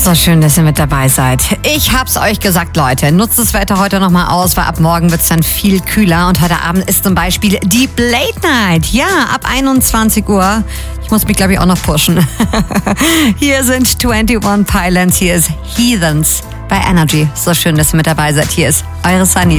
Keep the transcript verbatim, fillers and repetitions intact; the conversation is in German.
So schön, dass ihr mit dabei seid. Ich hab's euch gesagt, Leute. Nutzt das Wetter heute nochmal aus, weil ab morgen wird's dann viel kühler. Und heute Abend ist zum Beispiel die Late Night. Ja, ab einundzwanzig Uhr. Ich muss mich, glaube ich, auch noch pushen. Hier sind einundzwanzig Pilots. Hier ist Heathens bei Energy. So schön, dass ihr mit dabei seid. Hier ist eure Sunny.